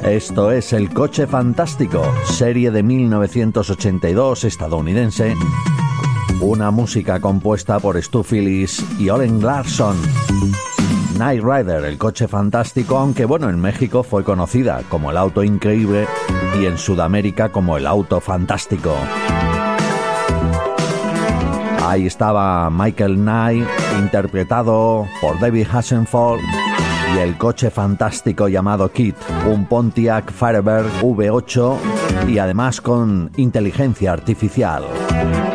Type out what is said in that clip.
Esto es El Coche Fantástico, serie de 1982 estadounidense. Una música compuesta por Stu Phillips y Olen Larsson. Knight Rider, el coche fantástico, aunque bueno, en México fue conocida como el auto increíble y en Sudamérica como el auto fantástico. Ahí estaba Michael Knight, interpretado por David Hasselhoff, y el coche fantástico llamado Kit, un Pontiac Firebird V8 y además con inteligencia artificial.